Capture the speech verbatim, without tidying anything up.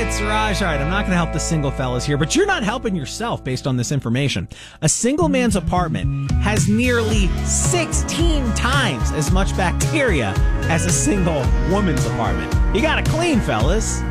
Siraj. All right, I'm not going to help the single fellas here, but you're not helping yourself based on this information. A single man's apartment has nearly sixteen times as much bacteria as a single woman's apartment. You got to clean, fellas.